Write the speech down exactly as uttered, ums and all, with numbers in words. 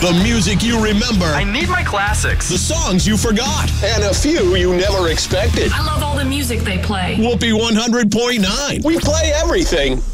The music you remember. I need my classics. The songs you forgot. And a few you never expected. I love all the music they play. Whoopee one hundred point nine. We play everything.